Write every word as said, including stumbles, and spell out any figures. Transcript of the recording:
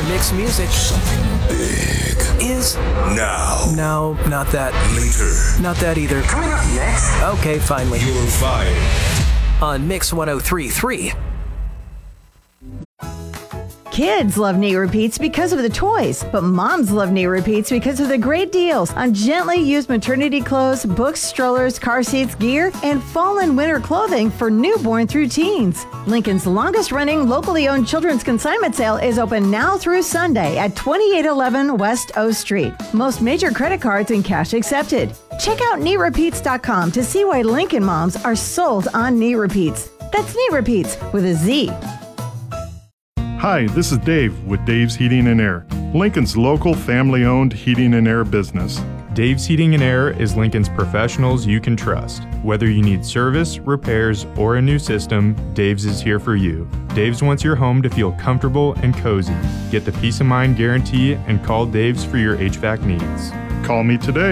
Mix Music. Something big Is now. No, not that. Later. Not that either. Coming up next. Okay, finally. You're fired. On Mix one oh three point three. Kids love Neat Repeats because of the toys, but moms love Neat Repeats because of the great deals on gently used maternity clothes, books, strollers, car seats, gear, and fall and winter clothing for newborn through teens. Lincoln's longest-running, locally owned children's consignment sale is open now through Sunday at twenty-eight eleven West O Street. Most major credit cards and cash accepted. Check out neat repeats dot com to see why Lincoln moms are sold on Neat Repeats. That's Neat Repeats with a Z. Hi, this is Dave with Dave's Heating and Air, Lincoln's local family-owned heating and air business. Dave's Heating and Air is Lincoln's professionals you can trust. Whether you need service, repairs, or a new system, Dave's is here for you. Dave's wants your home to feel comfortable and cozy. Get the peace of mind guarantee and call Dave's for your H V A C needs. Call me today.